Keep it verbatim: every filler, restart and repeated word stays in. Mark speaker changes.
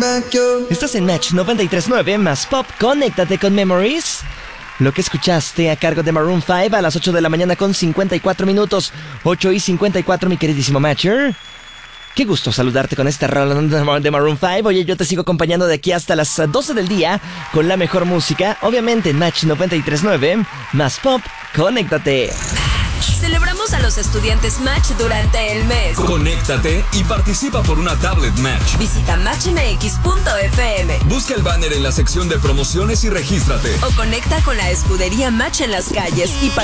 Speaker 1: Estás en Match noventa y tres punto nueve más Pop. Conéctate con Memories. Lo que escuchaste a cargo de Maroon cinco a las ocho de la mañana con cincuenta y cuatro minutos. ocho y cincuenta y cuatro, mi queridísimo Matcher. Qué gusto saludarte con esta rola de Maroon cinco. Oye, yo te sigo acompañando de aquí hasta las doce del día con la mejor música, obviamente en Match noventa y tres punto nueve más Pop. Conéctate.
Speaker 2: Celebramos a los estudiantes Match durante el mes.
Speaker 3: Conéctate y participa por una tablet Match.
Speaker 2: Visita match m x punto f m.
Speaker 3: Busca el banner en la sección de promociones y regístrate.
Speaker 2: O conecta con la escudería Match en las calles y